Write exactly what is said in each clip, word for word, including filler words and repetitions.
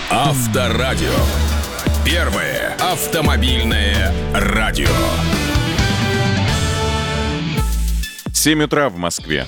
Авторадио. Первое автомобильное радио. семь утра в Москве.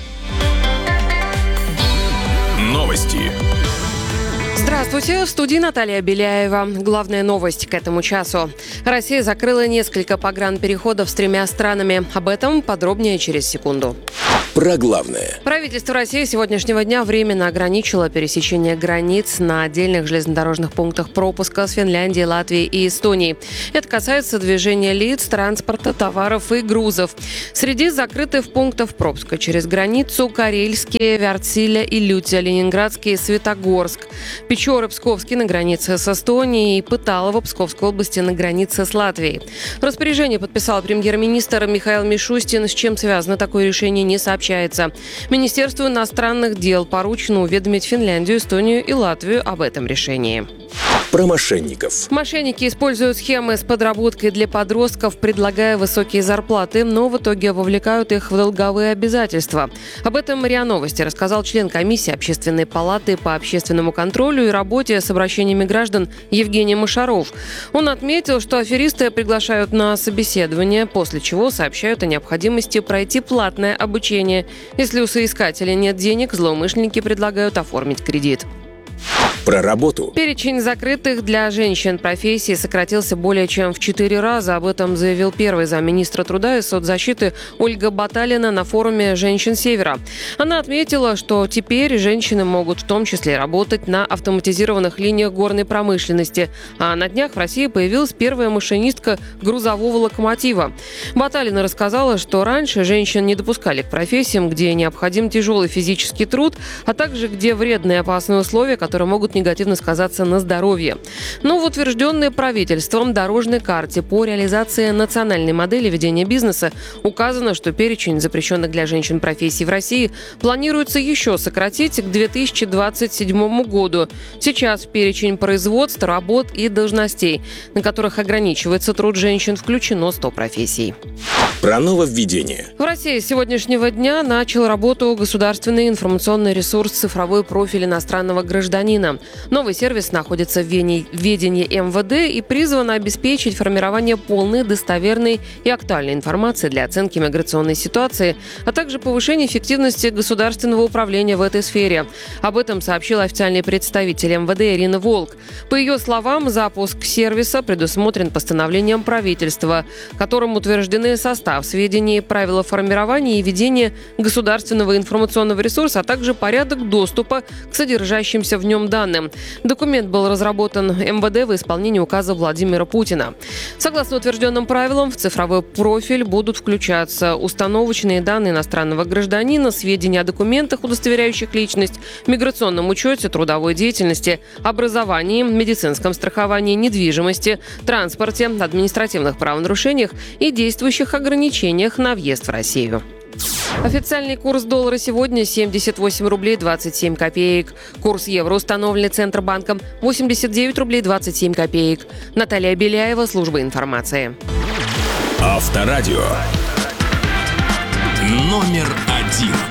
Новости. Здравствуйте, в студии Наталья Беляева. Главная новость к этому часу. Россия закрыла несколько погранпереходов с тремя странами. Об этом подробнее через секунду. Про главное. Правительство России с сегодняшнего дня временно ограничило пересечение границ на отдельных железнодорожных пунктах пропуска с Финляндией, Латвией и Эстонией. Это касается движения лиц, транспорта, товаров и грузов. Среди закрытых пунктов пропуска через границу Карельские, Вяртсиля и Лютя, Ленинградский, Светогорск, Печоры, Псковский на границе с Эстонией и Пыталово, Псковской области на границе с Латвией. Распоряжение подписал премьер-министр Михаил Мишустин. С чем связано такое решение, не сообщается. Министерству иностранных дел поручено уведомить Финляндию, Эстонию и Латвию об этом решении. Про мошенников. Мошенники используют схемы с подработкой для подростков, предлагая высокие зарплаты, но в итоге вовлекают их в долговые обязательства. Об этом РИА Новости рассказал член комиссии Общественной палаты по общественному контролю и работе с обращениями граждан Евгений Машаров. Он отметил, что аферисты приглашают на собеседование, после чего сообщают о необходимости пройти платное обучение. Если у соискателя нет денег, злоумышленники предлагают оформить кредит. Про работу. Перечень закрытых для женщин профессий сократился более чем в четыре раза. Об этом заявил первый замминистра труда и соцзащиты Ольга Баталина на форуме «Женщин Севера». Она отметила, что теперь женщины могут в том числе работать на автоматизированных линиях горной промышленности. А на днях в России появилась первая машинистка грузового локомотива. Баталина рассказала, что раньше женщин не допускали к профессиям, где необходим тяжелый физический труд, а также где вредные и опасные условия, которые могут негативно сказаться на здоровье. Но в утвержденной правительством дорожной карте по реализации национальной модели ведения бизнеса указано, что перечень запрещенных для женщин профессий в России планируется еще сократить к две тысячи двадцать седьмому году. Сейчас в перечень производств, работ и должностей, на которых ограничивается труд женщин, включено сто профессий. Про нововведение. В России с сегодняшнего дня начал работу государственный информационный ресурс «Цифровой профиль иностранного гражданина». Новый сервис находится в ведении эм вэ дэ и призван обеспечить формирование полной, достоверной и актуальной информации для оценки миграционной ситуации, а также повышения эффективности государственного управления в этой сфере. Об этом сообщила официальный представитель эм вэ дэ Ирина Волк. По ее словам, запуск сервиса предусмотрен постановлением правительства, которым утверждены состав сведений, правила формирования и ведения государственного информационного ресурса, а также порядок доступа к содержащимся в нем данным. Документ был разработан эм вэ дэ в исполнении указа Владимира Путина. Согласно утвержденным правилам, в цифровой профиль будут включаться установочные данные иностранного гражданина, сведения о документах, удостоверяющих личность, миграционном учете, трудовой деятельности, образовании, медицинском страховании, недвижимости, транспорте, административных правонарушениях и действующих ограничениях на въезд в Россию. Официальный курс доллара сегодня семьдесят восемь рублей двадцать семь копеек. Курс евро, установленный Центробанком, восемьдесят девять рублей двадцать семь копеек. Наталья Беляева, служба информации. Авторадио. Номер один.